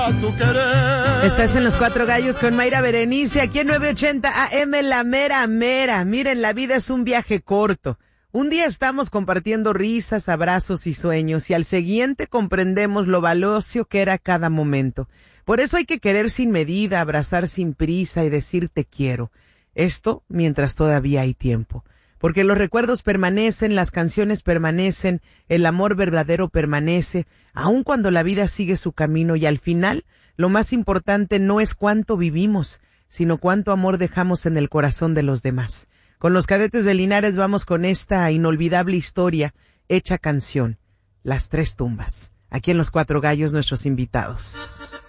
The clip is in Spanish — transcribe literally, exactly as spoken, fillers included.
a tu querer. Estás en Los Cuatro Gallos con Mayra Berenice, aquí en nueve ochenta A M, la mera mera. Miren, la vida es un viaje corto. Un día estamos compartiendo risas, abrazos y sueños, y al siguiente comprendemos lo valioso que era cada momento. Por eso hay que querer sin medida, abrazar sin prisa y decir te quiero. Esto mientras todavía hay tiempo. Porque los recuerdos permanecen, las canciones permanecen, el amor verdadero permanece, aun cuando la vida sigue su camino, y al final, lo más importante no es cuánto vivimos, sino cuánto amor dejamos en el corazón de los demás. Con los Cadetes de Linares vamos con esta inolvidable historia hecha canción, Las Tres Tumbas. Aquí en Los Cuatro Gallos, nuestros invitados.